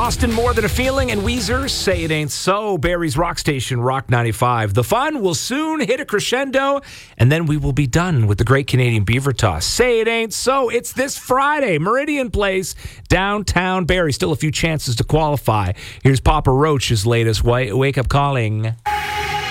Boston, More Than a Feeling, and Weezer, Say It Ain't So. Barrie's Rock Station, Rock 95. The fun will soon hit a crescendo, and then we will be done with the Great Canadian Beaver Toss. Say It Ain't So. It's this Friday, Meridian Place, downtown Barrie. Still a few chances to qualify. Here's Papa Roach's latest wake-up calling.